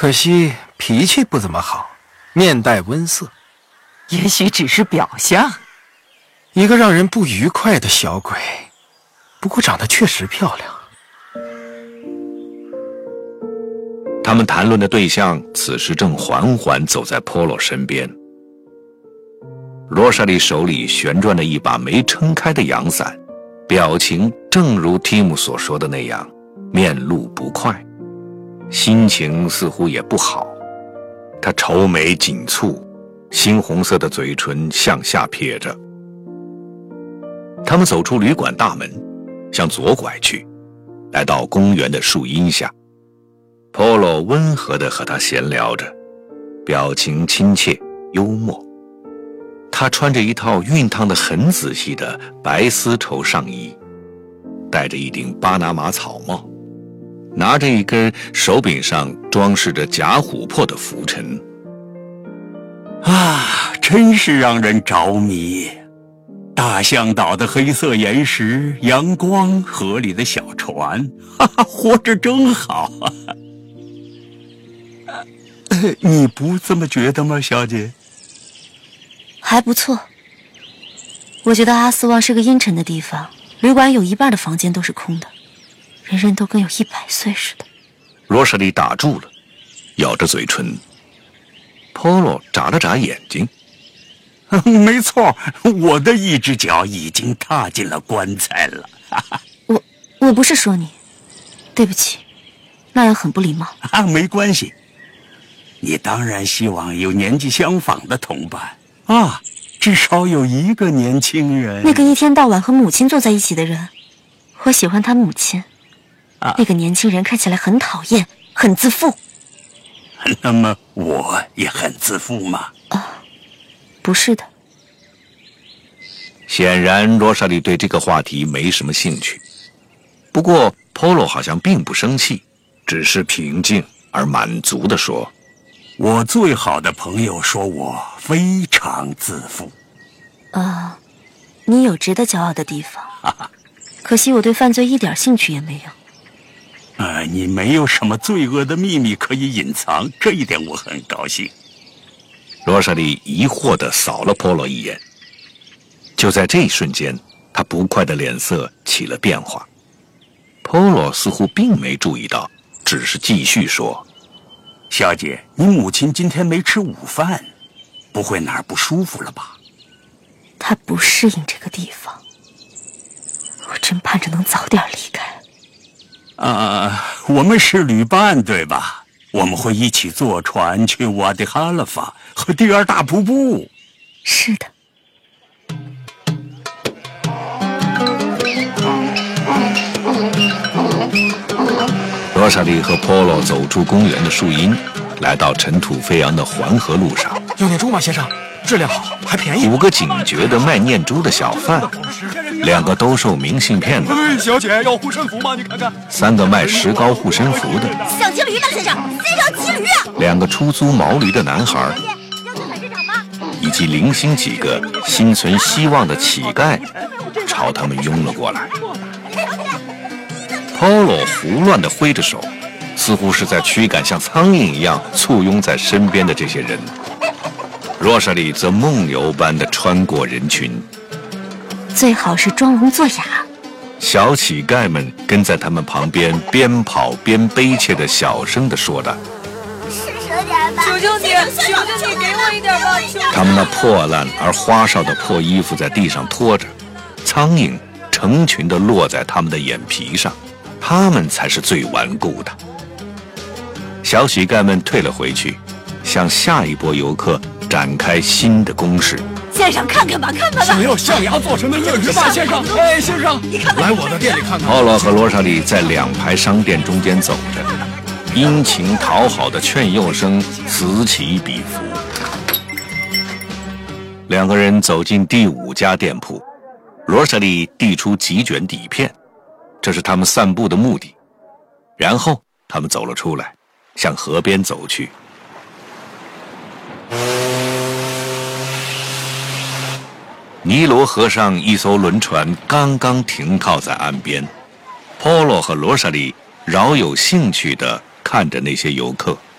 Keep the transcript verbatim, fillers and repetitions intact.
可惜脾气不怎么好，面带温色。 也许只是表象。 一个让人不愉快的小鬼，不过长得确实漂亮。 他们谈论的对象此时正缓缓走在波罗身边。罗莎莉手里旋转着一把没撑开的阳伞，表情正如提姆所说的那样，面露不快，心情似乎也不好。他愁眉紧蹙，猩红色的嘴唇向下撇着。他们走出旅馆大门，向左拐去，来到公园的树荫下。波罗温和地和他闲聊着，表情亲切幽默。他穿着一套熨烫得很仔细的白丝绸上衣，戴着一顶巴拿马草帽，拿着一根手柄上装饰着假琥珀的拂尘。 啊，真是让人着迷！大象岛的黑色岩石、阳光、河里的小船，哈哈，活着真好啊！你不这么觉得吗，小姐？ 还不错。我觉得阿斯旺是个阴沉的地方，旅馆有一半的房间都是空的，人人都跟有一百岁似的。 罗莎莉打住了，咬着嘴唇。波罗眨了眨眼睛。 没错，我的一只脚已经踏进了棺材了。 我我不是说你，对不起，那样很不礼貌。 啊，没关系。你当然希望有年纪相仿的同伴啊，至少有一个年轻人。 那个一天到晚和母亲坐在一起的人，我喜欢他母亲。啊，那个年轻人看起来很讨厌，很自负。 那么我也很自负吗？ 啊，不是的。 显然罗莎莉对这个话题没什么兴趣，不过 Polo 好像并不生气，只是平静而满足地说： 我最好的朋友说我非常自负。 啊，你有值得骄傲的地方，可惜我对犯罪一点兴趣也没有。 呃，你没有什么罪恶的秘密可以隐藏，这一点我很高兴。 罗莎莉疑惑地扫了 Polo 一眼，就在这一瞬间，他不快的脸色起了变化。Polo 似乎并没注意到，只是继续说： 小姐，你母亲今天没吃午饭，不会哪儿不舒服了吧？ 她不适应这个地方，我真盼着能早点离开。 啊、呃，我们是旅伴，对吧？我们会一起坐船去瓦迪哈拉法和第二大瀑布。 是的。 罗莎莉和 Polo 走出公园的树荫，来到尘土飞扬的环河路上。 有念珠吗，先生？质量好，还便宜。 五个警觉的卖念珠的小贩，两个兜售明信片的， 哎，小姐要护身符吗？你看看。 三个卖石膏护身符的， 小骑驴呢，先生，先生骑驴啊！ 两个出租毛驴的男孩，以及零星几个心存希望的乞丐，朝他们拥了过来。Polo 胡乱地挥着手，似乎是在驱赶像苍蝇一样簇拥在身边的这些人。罗莎莉则梦游般地穿过人群， 最好是装聋作哑。 小乞丐们跟在他们旁边，边跑边悲切地小声地说着： 施舍点吧， 求求你，求求你给我一点吧！ 他们那破烂而花哨的破衣服在地上拖着，苍蝇成群地落在他们的眼皮上，他们才是最顽固的。小乞丐们退了回去，向下一波游客展开新的攻势。 先生，看看吧，看看吧。 想要象牙做成的鳄鱼吧，先生。哎，先生， 你看来我的店里看看。 奥罗和罗莎莉在两排商店中间走着，殷勤讨好的劝诱声此起彼伏。两个人走进第五家店铺，罗莎莉递出几卷底片，这是他们散步的目的。然后他们走了出来，向河边走去。尼罗河上一艘轮船刚刚停靠在岸边， Polo 和罗莎莉饶有兴趣地看着那些游客。